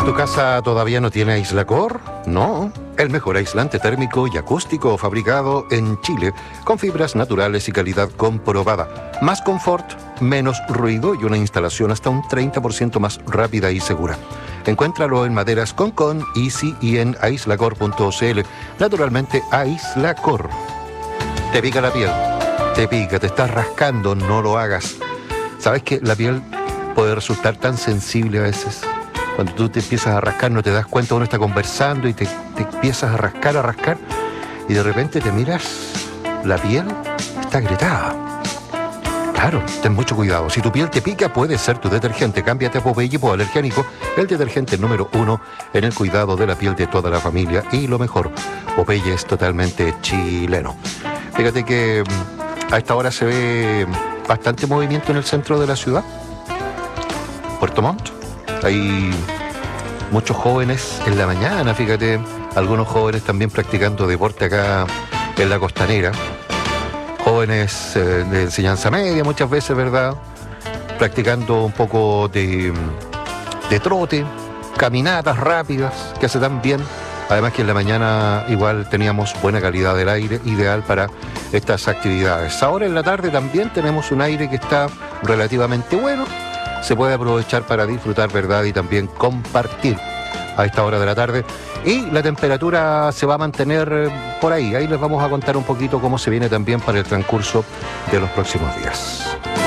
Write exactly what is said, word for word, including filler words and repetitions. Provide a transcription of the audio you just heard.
¿Tu casa todavía no tiene Aislacor? No. El mejor aislante térmico y acústico fabricado en Chile, con fibras naturales y calidad comprobada. Más confort, menos ruido y una instalación hasta un treinta por ciento más rápida y segura. Encuéntralo en Maderas Concon, Easy y en aislacor punto c l. Naturalmente, Aislacor. Te pica la piel, te pica, te estás rascando, no lo hagas. ¿Sabes que la piel puede resultar tan sensible a veces? Cuando tú te empiezas a rascar, no te das cuenta, uno está conversando y te, te empiezas a rascar, a rascar, y de repente te miras, la piel está agrietada. Claro, ten mucho cuidado. Si tu piel te pica, puede ser tu detergente. Cámbiate a Popeye Hipoalergénico, el detergente número uno en el cuidado de la piel de toda la familia. Y lo mejor, Popeye es totalmente chileno. Fíjate que a esta hora se ve bastante movimiento en el centro de la ciudad, Puerto Montt. Hay muchos jóvenes en la mañana, fíjate, algunos jóvenes también practicando deporte acá en la costanera. Jóvenes eh, de enseñanza media muchas veces, ¿verdad? Practicando un poco de, de trote, caminatas rápidas que se dan bien. Además que en la mañana igual teníamos buena calidad del aire, ideal para estas actividades. Ahora en la tarde también tenemos un aire que está relativamente bueno. Se puede aprovechar para disfrutar, ¿verdad? Y también compartir a esta hora de la tarde. Y la temperatura se va a mantener por ahí. Ahí les vamos a contar un poquito cómo se viene también para el transcurso de los próximos días.